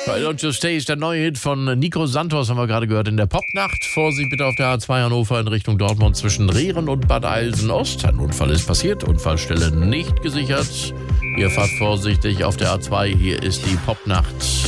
Try Don't You Stay ist der neue Hit von Nico Santos, haben wir gerade gehört, in der Popnacht. Vorsicht bitte auf der A2 Hannover in Richtung Dortmund zwischen Rehren und Bad Eilsen-Ost. Ein Unfall ist passiert, Unfallstelle nicht gesichert. Ihr fahrt vorsichtig auf der A2, hier ist die Popnacht.